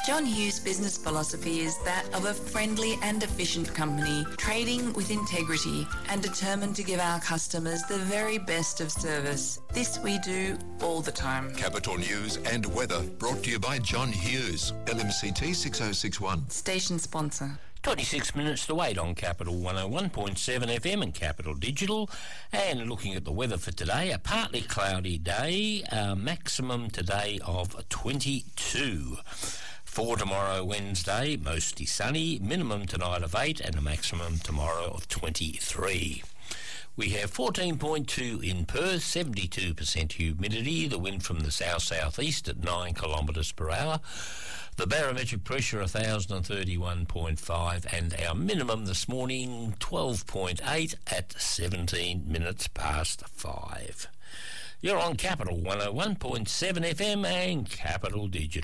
John Hughes' business philosophy is that of a friendly and efficient company, trading with integrity and determined to give our customers the very best of service. This we do all the time. Capital News and weather brought to you by John Hughes, LMCT 6061. Station sponsor. 26 minutes to wait on Capital 101.7 FM and Capital Digital. And looking at the weather for today, a partly cloudy day, maximum today of 22. For tomorrow, Wednesday, mostly sunny, minimum tonight of 8 and a maximum tomorrow of 23. We have 14.2 in Perth, 72% humidity, the wind from the south-southeast at 9 kilometres per hour, the barometric pressure 1,031.5, and our minimum this morning 12.8 at 17 minutes past 5. You're on Capital 101.7 FM and Capital Digital.